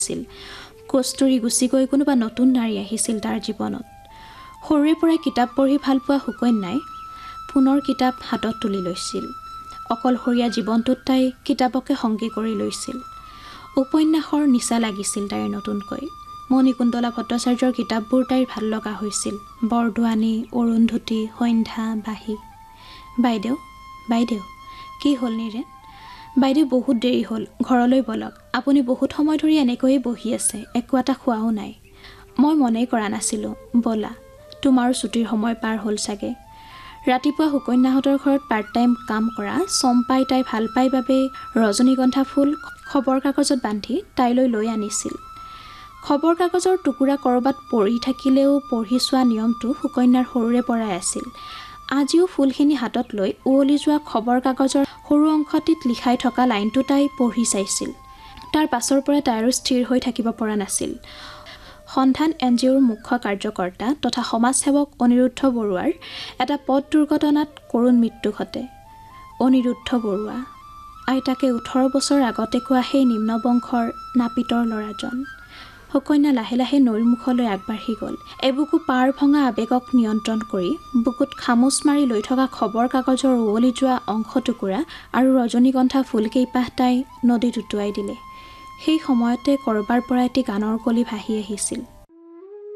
আছিল। কস্তুৰী গুচি গৈ কোনোবা নতুন নাৰী আহিছিল তাৰ জীৱনত। সৰুৰে পৰাই কিতাপ পঢ়ি ভাল পোৱা সুকন্যাই পুনৰ কিতাপ হাতত তুলি লৈছিল। অকলশৰীয়া জীৱনটোত তাই কিতাপকে সংগী কৰি লৈছিল। উপন্যাসৰ নিচা লাগিছিল তাইৰ নতুনকৈ। মণিকুন্তলা ভট্টাচাৰ্যৰ কিতাপবোৰ তাইৰ ভাল লগা হৈছিল। বৰদোৱানী, অৰুন্ধতী, সন্ধ্যা, বাঁহী। বাইদেউ বাইদেউ কি হ'ল নীৰেণ? বাইদেউ বহুত দেৰি হ'ল, ঘৰলৈ বলক। আপুনি বহুত সময় ধৰি এনেকৈয়ে বহি আছে, একো এটা খোৱাও নাই। মই মনেই কৰা নাছিলোঁ। ব'লা, তোমাৰো ছুটিৰ সময় পাৰ হ'ল চাগে। ৰাতিপুৱা সুকন্যাহঁতৰ ঘৰত পাৰ্ট টাইম কাম কৰা চম্পাই তাই ভাল পাই বাবে ৰজনীগন্ধা ফুল খবৰ কাগজত বান্ধি তাইলৈ লৈ আনিছিল। খবৰ কাগজৰ টুকুৰা ক'ৰবাত পৰি থাকিলেও পঢ়ি চোৱা নিয়মটো সুকন্যাৰ সৰুৰে পৰাই আছিল। আজিও ফুলখিনি হাতত লৈ উৱলি যোৱা খবৰ কাগজৰ সৰু অংশটিত লিখাই থকা লাইনটো তাই পঢ়ি চাইছিল। তাৰ পাছৰ পৰা তাই আৰু স্থিৰ হৈ থাকিব পৰা নাছিল। সন্ধান NGOৰ মুখ্য কাৰ্যকৰ্তা তথা সমাজসেৱক অনিৰুদ্ধ বৰুৱাৰ এটা পথ দুৰ্ঘটনাত কৰুণ মৃত্যু ঘটে। অনিৰুদ্ধ বৰুৱা, আইতাকে 18 বছৰ আগতে কোৱা সেই নিম্নবংশৰ নাপিতৰ ল'ৰাজন। সুকন্যা লাহে লাহে নৈৰ মুখলৈ আগবাঢ়ি গ'ল। এবুকু পাৰ ভঙা আৱেগক নিয়ন্ত্ৰণ কৰি বুকুত খামোচ মাৰি লৈ থকা খবৰ কাগজৰ উৱলি যোৱা অংশটুকুৰা আৰু ৰজনীগন্ধা ফুলকেইপাহ তাই নদীত উটুৱাই দিলে। সেই সময়তে ক'ৰবাৰ পৰা এটি গানৰ কলি ভাহি আহিছিল।